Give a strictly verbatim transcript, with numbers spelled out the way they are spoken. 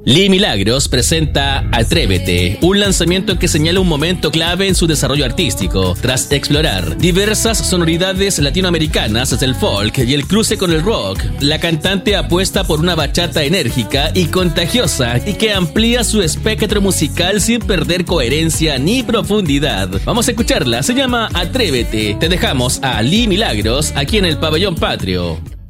Lee Milagros presenta Atrévete, un lanzamiento que señala un momento clave en su desarrollo artístico. Tras explorar diversas sonoridades latinoamericanas desde el folk y el cruce con el rock, la cantante apuesta por una bachata enérgica y contagiosa y que amplía su espectro musical sin perder coherencia ni profundidad. Vamos a escucharla, se llama Atrévete. Te dejamos a Lee Milagros aquí en el Pabellón Patrio.